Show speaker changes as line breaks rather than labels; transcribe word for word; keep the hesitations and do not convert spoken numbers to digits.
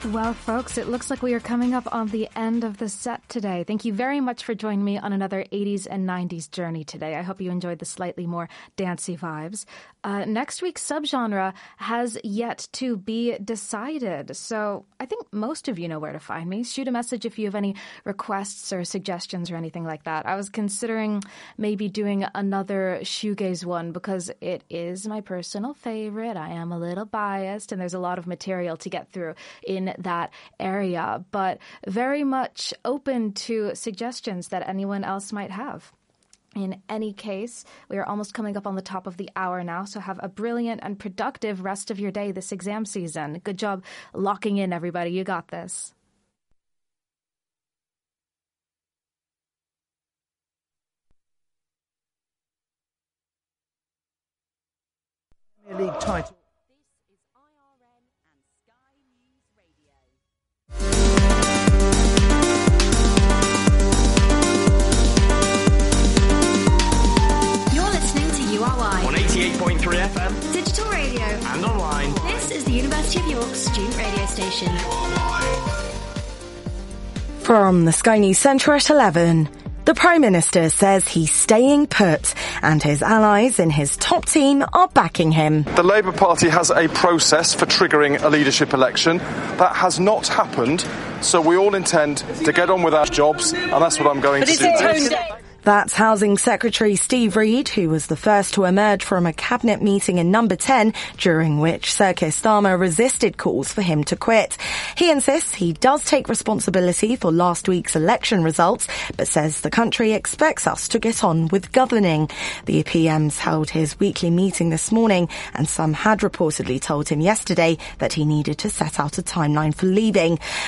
Well, folks, it looks like we are coming up on the end of the set today. Thank you very much for joining me on another eighties and nineties journey today. I hope you enjoyed the slightly more dancey vibes. Uh, next week's subgenre has yet to be decided, so I think most of you know where to find me. Shoot a message if you have any requests or suggestions or anything like that. I was considering maybe doing another shoegaze one because it is my personal favorite. I am a little biased, and there's a lot of material to get through in that area, but very much open to suggestions that anyone else might have. In any case, we are almost coming up on the top of the hour now, so have a brilliant and productive rest of your day this exam season. Good job locking in, everybody. You got this.
League title.
On eighty-eight point three F M,
digital radio,
and online.
This is the University of York student radio station.
From the Sky News Centre at eleven. The Prime Minister says he's staying put and his allies in his top team are backing him.
The Labour Party has a process for triggering a leadership election. That has not happened, so we all intend to get on with our jobs, and that's what I'm going to do.
That's Housing Secretary Steve Reed, who was the first to emerge from a cabinet meeting in Number ten, during which Sir Keir Starmer resisted calls for him to quit. He insists he does take responsibility for last week's election results, but says the country expects us to get on with governing. The P M's held his weekly meeting this morning, and some had reportedly told him yesterday that he needed to set out a timeline for leaving.